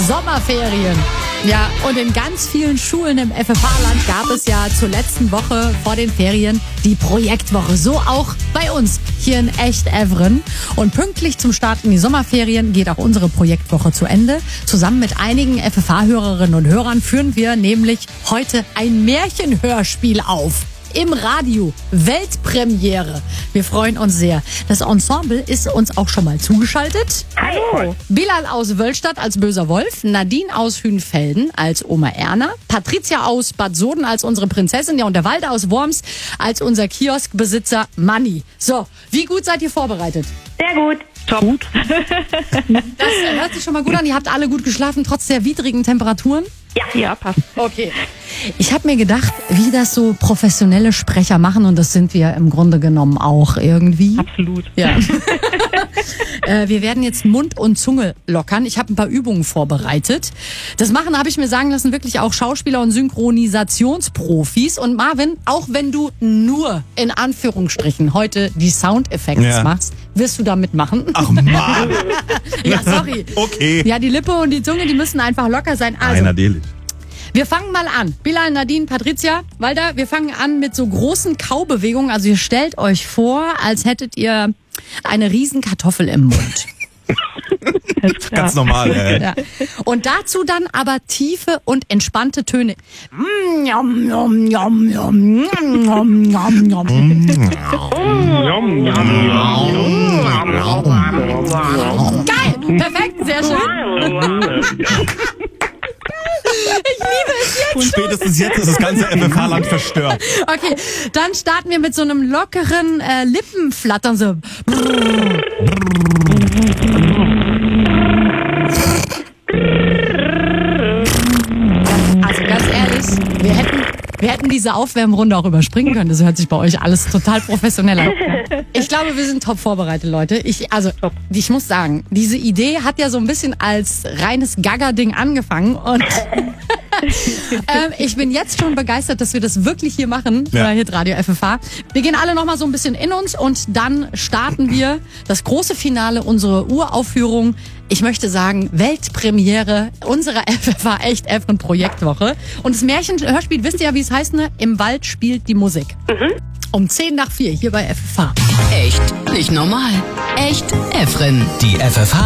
Sommerferien. Ja, und in ganz vielen Schulen im FFH-Land gab es ja zur letzten Woche vor den Ferien die Projektwoche. So auch bei uns hier in Echt-Evren. Und pünktlich zum Start in die Sommerferien geht auch unsere Projektwoche zu Ende. Zusammen mit einigen FFH-Hörerinnen und Hörern führen wir nämlich heute ein Märchenhörspiel auf. Im Radio. Weltpremiere. Wir freuen uns sehr. Das Ensemble ist uns auch schon mal zugeschaltet. Hallo. Bilal aus Wöllstadt als böser Wolf, Nadine aus Hünfelden als Oma Erna, Patricia aus Bad Soden als unsere Prinzessin, ja, und der Walter aus Worms als unser Kioskbesitzer Manni. So, wie gut seid ihr vorbereitet? Sehr gut. Top. Das hört sich schon mal gut an. Ihr habt alle gut geschlafen, trotz der widrigen Temperaturen? Ja, passt. Okay. Ich habe mir gedacht, wie das so professionelle Sprecher machen, und das sind wir im Grunde genommen auch irgendwie. Absolut. Ja. Wir werden jetzt Mund und Zunge lockern. Ich habe ein paar Übungen vorbereitet. Das machen, habe ich mir sagen lassen, wirklich auch Schauspieler und Synchronisationsprofis. Und Marvin, auch wenn du nur in Anführungsstrichen heute die Soundeffekte machst, wirst du da mitmachen. Ach Mann. Ja, sorry. Okay. Ja, die Lippe und die Zunge, die müssen einfach locker sein. Also, Natürlich. wir fangen mal an. Bilal, Nadine, Patricia, Walter, wir fangen an mit so großen Kaubewegungen. Also ihr stellt euch vor, als hättet ihr eine riesen Kartoffel im Mund. Ganz normal, ey. Ja. Und dazu dann aber tiefe und entspannte Töne. Geil, perfekt, sehr schön. Ich liebe es jetzt Und spätestens jetzt ist das ganze FFH-Land verstört. Okay, dann starten wir mit so einem lockeren Lippenflattern. So. Also ganz ehrlich, wir hätten diese Aufwärmrunde auch überspringen können. Das hört sich bei euch alles total professionell an. Ich glaube, wir sind top vorbereitet, Leute. Ich muss sagen, diese Idee hat ja so ein bisschen als reines Gaga-Ding angefangen. Und ich bin jetzt schon begeistert, dass wir das wirklich hier machen, bei Hitradio FFH. Wir gehen alle nochmal so ein bisschen in uns und dann starten wir das große Finale, unsere Uraufführung. Ich möchte sagen, Weltpremiere unserer FFH Echt-Evren Projektwoche. Und das Märchenhörspiel, wisst ihr ja, wie es heißt, ne? Im Wald spielt die Musik. Um 3:50 hier bei FFH. Echt nicht normal. Echt Evren. Die FFH